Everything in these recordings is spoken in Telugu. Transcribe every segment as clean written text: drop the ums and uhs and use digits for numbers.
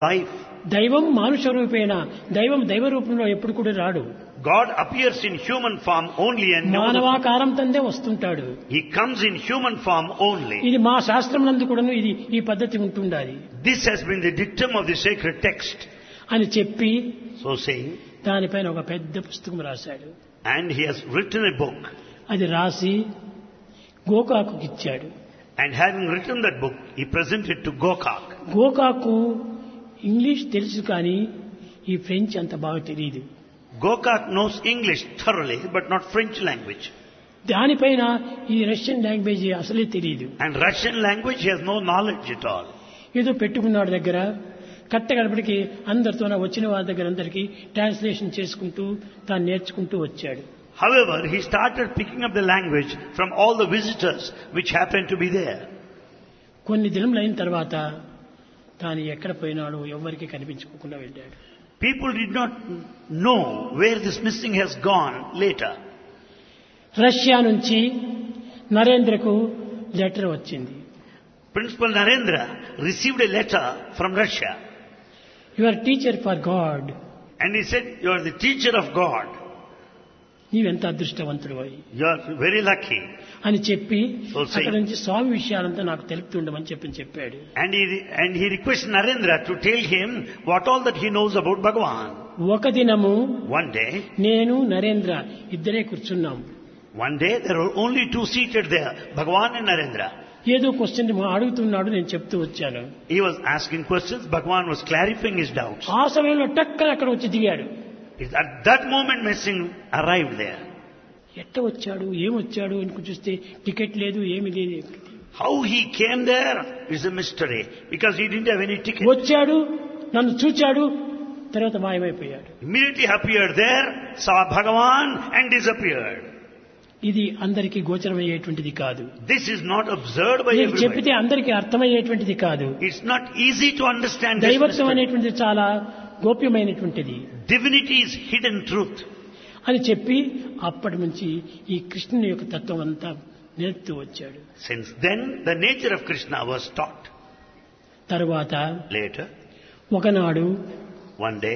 life. దైవం మానుష రూపేణ, దైవం దైవ రూపంలో ఎప్పుడు కూడా రాడు. God appears in human form only and no other. మానవాకారం తందే వస్తుంటాడు. He comes in human form only. ఇది మా శాస్త్రం నందు కూడాను ఇది ఈ పద్ధతి ఉంటుండాలి This has been the dictum of the sacred text. అని చెప్పి So saying, దానిపైన ఒక పెద్ద పుస్తకం రాశాడు. and he has written a book. అది రాసి గోకాకు ఇచ్చాడు. And having written that book, he presented to Gokak. గోకాకు English తెలుసు కానీ ఈ ఫ్రెంచ్ అంత బాగా తెలియదు. Gokak knows English thoroughly, but not French language. దానిపైన ఈ రష్యన్ లాంగ్వేజ్ అసలే తెలియదు. And Russian language he has no knowledge at all. ఏదో పెట్టుకున్నాడు దగ్గర కట్ట గడపడికి అందరితో వచ్చిన వారి దగ్గర అందరికీ ట్రాన్స్లేషన్ చేసుకుంటూ తాను నేర్చుకుంటూ వచ్చాడు. However, he started picking up the language from all the visitors which happened to be there. కొన్ని దినములైన తర్వాత తాను ఎక్కడ పోయినాడో ఎవరికి కనిపించుకోకుండా వెళ్ళాడు. People did not know where this missing has gone later. Russia నుంచి నరేంద్రకు లెటర్ వచ్చింది. Principal Narendra received a letter from Russia. Your teacher for God. And he said, you are the teacher of God. నీవెంత అదృష్టవంతుడు అయి You are very lucky. అని చెప్పి So say- అక్కడ నుంచి స్వామి విషయాలంతా నాకు తెలుపుతుండమని చెప్పాడు. And he requested Narendra to tell him what all that he knows about Bhagavan. ఒక దినము One day, నేను నరేంద్ర ఇద్దరే కూర్చున్నాం. there were only two seated there, Bhagavan and Narendra. ఏదో క్వశ్చన్ అడుగుతున్నాడు, నేను చెప్తూ వచ్చాను. He was asking questions, Bhagavan was clarifying his doubts. ఆ సమయంలో టక్కన అక్కడ వచ్చి దిగాడు. At that moment, Messing arrived there. ఎట్ట వచ్చాడు ఏమొచ్చాడు అని చూస్తే టికెట్ లేదు ఏమీ లేదు. How he came there is a mystery, because he didn't have any ticket. వచ్చాడు, నన్ను చూచాడు, తర్వాత మాయమైపోయాడు. Immediately appeared there, saw Bhagavan and disappeared. ఇది అందరికీ గోచరమయ్యేటువంటిది కాదు. This is not observed by నేను everybody. చెప్పితే అందరికీ అర్థమయ్యేటువంటిది కాదు. It's not easy to understand this దైవత్వం mystery. అనేటువంటిది చాలా గోప్యమైనటువంటిది Divinity is hidden truth. అని చెప్పి అప్పటి నుంచి ఈ కృష్ణుని యొక్క తత్వం అంతా నేర్పుతూ వచ్చాడు. Since then, the nature of Krishna was taught. తరువాత Later, ఒకనాడు one day,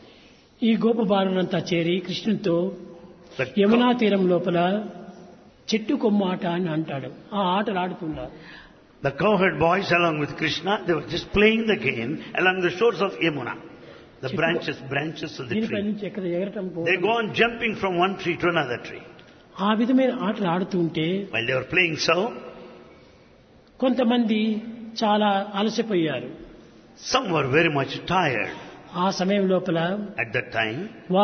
ఈ గోపబాలునంతా చేరి కృష్ణునితో the, యమునా తీరం లోపల చెట్టు కొమ్మ ఆట అని అంటాడు. ఆ ఆటలు ఆడుతున్నారు. the cowherd boys along with Krishna, they were just playing the game along the shores of Yamuna. The branches of the దీనిపై tree. నుంచి ఎక్కడ ఎగరటం They go on jumping from one tree to another tree. ఆ విధమైన ఆటలు ఆడుతూ ఉంటే While they were playing so, కొంతమంది చాలా అలసిపోయారు. some were very much tired. ఆ సమయం లోపల At that time,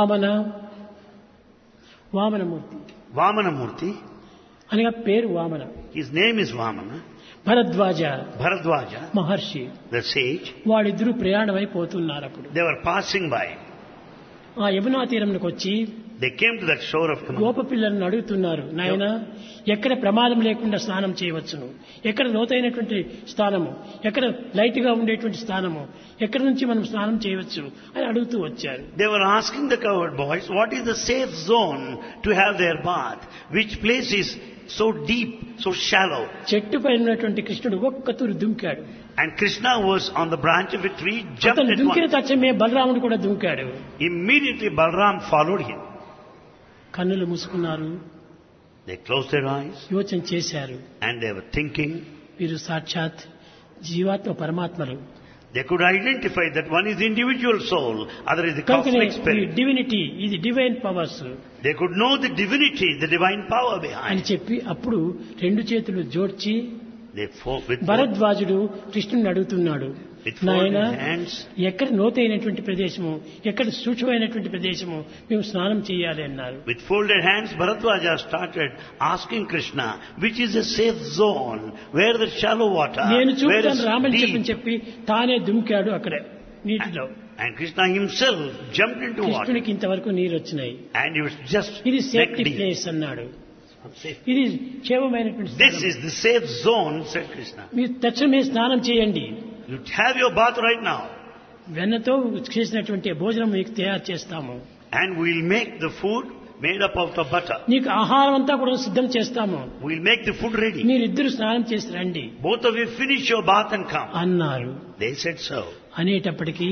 Vamanamurthy Vamanamurti, అనగా పేరు Vamana, his name is Vamana, Bharadwaj Bharadwaja, Maharshi, the sage, వాళ్ళిద్దరూ ప్రయాణమైపోతున్నారు. అప్పుడు they were passing by. ఆ యమునా తీరంలోకి వచ్చి They came to that shore of Yamuna. గోప పిల్లలను అడుగుతున్నారు, నాయన ఎక్కడ ప్రమాదం లేకుండా స్నానం చేయవచ్చును, ఎక్కడ లోతైనటువంటి స్థానము, ఎక్కడ లైట్ గా ఉండేటువంటి స్థానము, ఎక్కడి నుంచి మనం స్నానం చేయవచ్చు అని అడుగుతూ వచ్చారు. They were asking the cowherd boys, what is the safe zone to have their bath? Which place is so deep, so shallow? చెట్టు పైన ఉన్నటువంటి కృష్ణుడు ఒక్క తూరు దుంకాడు. And Krishna was on the branch of a tree, jumped అతను at దుంకిన once. తక్షణమే బలరాముడు కూడా దుంకాడు. Immediately Balram followed him. కన్నులు మూసుకున్నారు, They closed their eyes యోచన చేశారు. and they were thinking. వీరు సాక్షాత్ జీవాత్మ పరమాత్మలు. They could identify that one is the individual soul, other is the కనుకనే cosmic spirit. డివినిటీ, ఇది divine powers They could know the divinity, the divine power అని behind. చెప్పి అప్పుడు రెండు చేతులు జోడ్చి They fought with both, భరద్వాజుడు కృష్ణుని అడుగుతున్నాడు, with నాయన folded hands. ఎక్కడ లోతైనటువంటి ప్రదేశము, ఎక్కడ సూక్ష్మమైనటువంటి ప్రదేశము మేము స్నానం చేయాలి అన్నారు. With folded hands, Bharadwaja started asking Krishna, which is a safe zone, where the shallow water, నేను where చూపుతాను రామని is చెప్పని deep. చెప్పి తానే దుంకాడు అక్కడ నీటిలో. And Krishna himself jumped into water. కృష్ణునికి ఇంతవరకు నీరు వచ్చినాయి. And he was just ఇది neck సేఫ్టీ deep. ప్లేస్ అన్నాడు. Safe. ఇది క్షేమమైనటువంటి This స్థానం. is the safe zone, said Krishna. మీరు తక్షణమే స్నానం చేయండి, You have your bath right now. వెన్నతో చేసినటువంటి భోజనం మీకు తయారు చేస్తాము, And we'll make the food made up out of butter. నీకు ఆహారం అంతా కూడా సిద్ధం చేస్తాము, We'll make the food ready. మీరిద్దరు స్నానం చేసి రండి Both of you finish your bath and come. అన్నారు. They said so. అనేటప్పటికీ